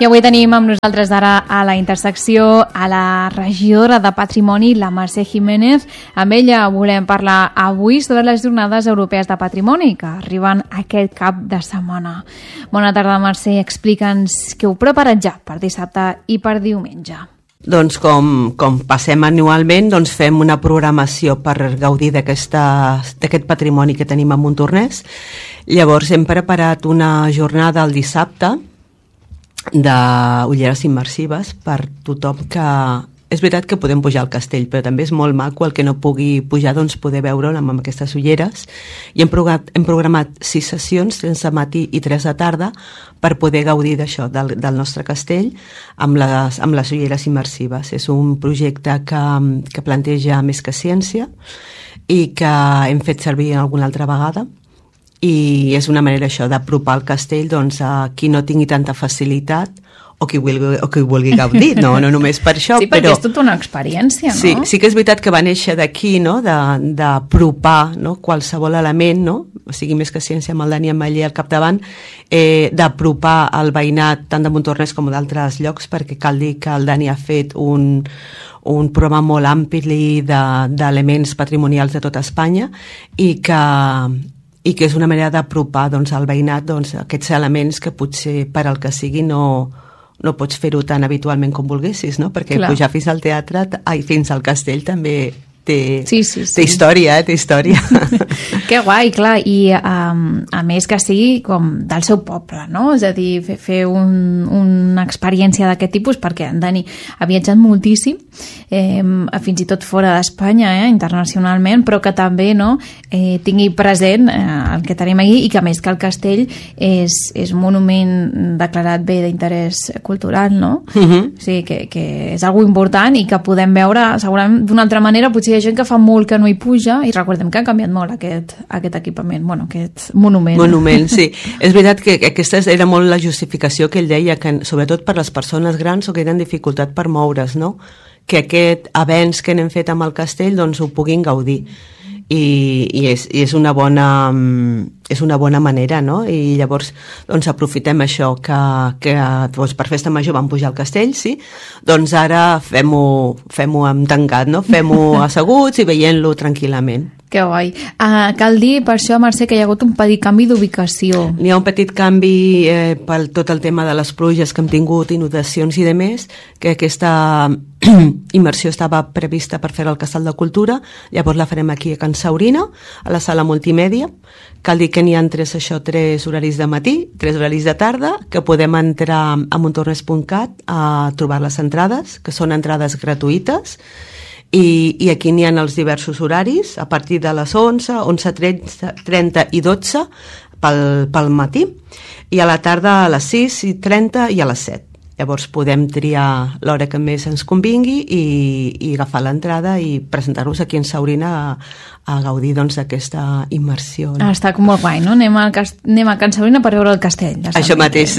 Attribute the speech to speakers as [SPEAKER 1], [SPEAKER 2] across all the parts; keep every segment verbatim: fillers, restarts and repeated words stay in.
[SPEAKER 1] I avui tenim amb nosaltres ara a la intersecció a la regidora de Patrimoni, la Mercè Jiménez. Amb ella volem parlar avui sobre les Jornades Europees de Patrimoni que arriben aquest cap de setmana. Bona tarda, Mercè. Explica'ns què heu preparat ja per dissabte i per diumenge.
[SPEAKER 2] Doncs com, com passem anualment, doncs fem una programació per gaudir d'aquest patrimoni que tenim a Montornès. Llavors hem preparat una jornada el dissabte d'ulleres immersives per tothom que... És veritat que podem pujar al castell, però també és molt maco el que no pugui pujar, doncs poder veure'l amb aquestes ulleres. I hem programat, hem programat sis sessions, tres de matí i tres de tarda, per poder gaudir d'això, del, del nostre castell, amb les, amb les ulleres immersives. És un projecte que, que planteja més que ciència i que hem fet servir alguna altra vegada. I és una manera això d'apropar el castell doncs, a qui no tingui tanta facilitat o qui vulgui, o qui vulgui gaudir, no, no només per això.
[SPEAKER 1] Sí, perquè
[SPEAKER 2] però,
[SPEAKER 1] és tota una experiència, no?
[SPEAKER 2] Sí, sí que és veritat que va néixer d'aquí, no? d'apropar, no? qualsevol element, no? O sigui, més que ciència, amb el Dani Ametller al capdavant, eh, d'apropar el veïnat tant de Montornès com d'altres llocs, perquè cal dir que el Dani ha fet un, un programa molt ampli d'elements de, patrimonials de tota Espanya i que i que és una manera d'apropar doncs, al veïnat doncs, aquests elements que potser per al que sigui no, no pots fer-ho tan habitualment com volguessis, no? Perquè Clar. pujar fins al teatre, ai, fins al castell també té,
[SPEAKER 1] sí, sí, sí.
[SPEAKER 2] té història, eh? té història.
[SPEAKER 1] Que guai, clar, i um, a més que sigui com del seu poble, no? És a dir, fer, fer un, una experiència d'aquest tipus, perquè en Dani ha viatjat moltíssim, eh, fins i tot fora d'Espanya, eh, internacionalment, però que també no, eh, tingui present eh, el que tenim aquí i que a més que el castell és, és un monument declarat bé d'interès cultural, no? Uh-huh. O sigui, que, que és algo important i que podem veure segurament d'una altra manera. Potser hi ha gent que fa molt que no hi puja i recordem que ha canviat molt aquest, aquest equipament, bueno, aquest monument.
[SPEAKER 2] Monument, sí. És veritat que aquesta era molt la justificació que ell deia, que sobretot per les persones grans o que tenen dificultat per moure's, no? Que aquest avenç que n'hem fet amb el castell doncs ho puguin gaudir. I, i, és, i és, una bona, és una bona manera, no? I llavors doncs aprofitem això que, que doncs per Festa Major vam pujar al castell, sí? Doncs ara fem-ho fem-ho amb tancat, no? Fem-ho asseguts i veient-lo tranquil·lament.
[SPEAKER 1] Que guai. Uh, cal dir per això, Mercè, que hi ha hagut un petit canvi d'ubicació.
[SPEAKER 2] Hi ha un petit canvi eh, per tot el tema de les pluges que hem tingut, inundacions i demés, que aquesta immersió estava prevista per fer al Casal de Cultura, llavors la farem aquí a Can Saurina, a la sala multimèdia. Cal dir que n'hi ha tres, això, tres horaris de matí, tres horaris de tarda, que podem entrar a montornès punt cat a trobar les entrades, que són entrades gratuïtes, I, i aquí n'hi ha els diversos horaris a partir de les onze, onze trenta i dotze pel, pel matí i a la tarda a les sis i trenta i a les set. Llavors podem triar l'hora que més ens convingui i, i agafar l'entrada i presentar-nos aquí en Saurina a, a gaudir doncs, d'aquesta immersió. No?
[SPEAKER 1] Ah, està com molt guai, no? Anem a, anem a Can Saurina per veure el castell.
[SPEAKER 2] Això mateix.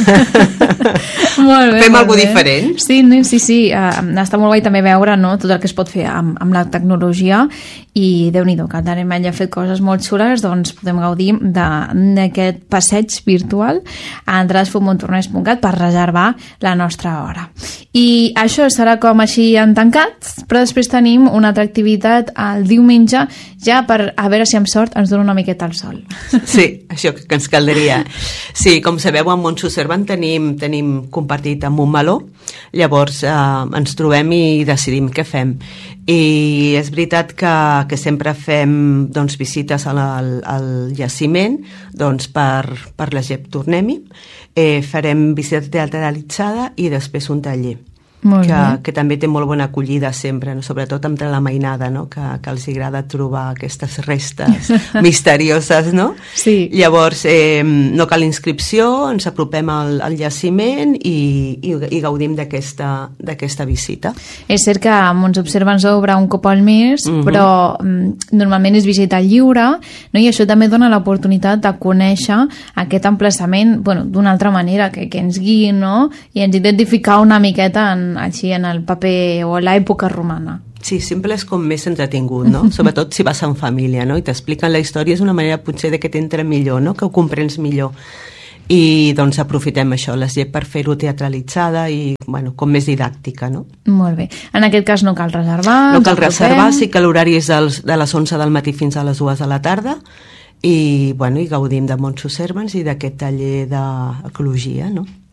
[SPEAKER 1] Molt bé,
[SPEAKER 2] Fem
[SPEAKER 1] molt
[SPEAKER 2] alguna
[SPEAKER 1] bé.
[SPEAKER 2] diferent.
[SPEAKER 1] Sí, sí, sí. Uh, està molt guai també veure, no, tot el que es pot fer amb, amb la tecnologia i Déu-n'hi-do, que el Dani Ametller ha fet coses molt xules, doncs podem gaudir d'aquest passeig virtual a entrades punt montornès punt cat per reservar la nostra hora. I això serà com així en tancat, però després tenim una altra activitat el diumenge ja per a veure si amb sort ens dona una miqueta el sol.
[SPEAKER 2] Sí, això que ens caldria. Sí, com sabeu, a Montsucervant tenim, tenim compartit amb un meló, llavors eh, ens trobem i decidim què fem. I és veritat que, que sempre fem doncs, visites al, al, al jaciment doncs, per, per la G E P Tornem-hi, eh, farem visita teatralitzada i després un taller. Que, que també té molt bona acollida sempre, no? Sobretot entre la mainada, no? que, que els agrada trobar aquestes restes misterioses, no?
[SPEAKER 1] Sí.
[SPEAKER 2] Llavors eh, no cal inscripció, ens apropem al, al jaciment i, i, i gaudim d'aquesta visita.
[SPEAKER 1] És cert que Montsobserva ens obre un cop al mes, uh-huh. però um, normalment és visita lliure, no? I això també dona l'oportunitat de conèixer aquest emplaçament bueno, d'una altra manera, que, que ens guiï, no? I ens identificar una miqueta en així en el paper o l'època romana.
[SPEAKER 2] Sí, sempre és com més entretingut, no? Sobretot si vas en família, no? I t'expliquen la història, és una manera potser de que t'entra millor, no? Que ho comprens millor. i doncs aprofitem això, les G E P, per fer-ho teatralitzada i bueno, com més didàctica, no?
[SPEAKER 1] Molt bé. En aquest cas no cal reservar?
[SPEAKER 2] No cal reservar, sí que l'horari és dels, de les onze del matí fins a les dues de la tarda i, bueno, i gaudim de Montse Servans i d'aquest taller d'ecologia, no?